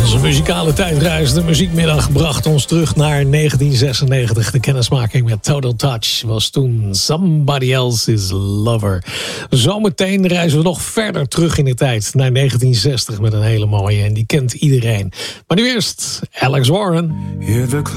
Onze muzikale tijdreis, de muziekmiddag, bracht ons terug naar 1996. De kennismaking met Total Touch was toen Somebody Else's Lover. Zometeen reizen we nog verder terug in de tijd naar 1960 met een hele mooie. En die kent iedereen. Maar nu eerst Alex Warren.